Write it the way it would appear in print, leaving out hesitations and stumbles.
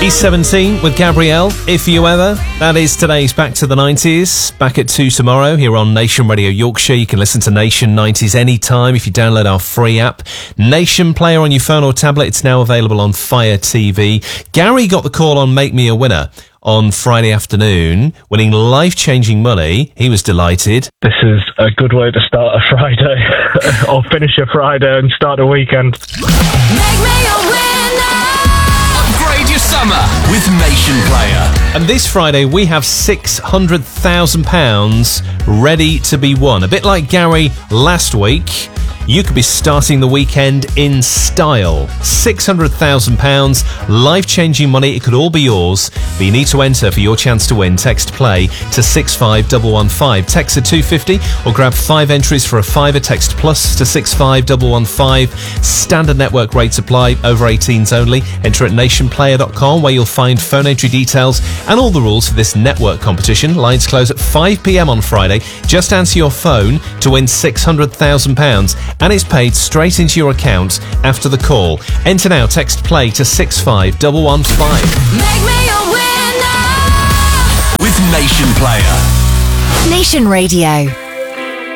He's 17 with Gabrielle, If You Ever. That is today's Back to the 90s. Back at 2 tomorrow here on Nation Radio Yorkshire. You can listen to Nation 90s anytime if you download our free app. Nation Player on your phone or tablet. It's now available on Fire TV. Gary got the call on Make Me a Winner on Friday afternoon, winning life-changing money. He was delighted. This is a good way to start a Friday, or finish a Friday and start a weekend. Make me a winner. Upgrade your summer with Nation Player. And this Friday, we have £600,000 ready to be won. A bit like Gary last week, you could be starting the weekend in style. £600,000, life-changing money. It could all be yours, but you need to enter for your chance to win. Text PLAY to 65115. Text at 250 or grab 5 entries for a fiver. Text plus to 65115. Standard network rates apply. Over 18s only. Enter at nationplayer.com where you'll find phone entry details and all the rules for this network competition. Lines close at 5 p.m. on Friday. Just answer your phone to win £600,000. And it's paid straight into your account after the call. Enter now, text PLAY to 65115. Make me a winner. With Nation Player. Nation Radio.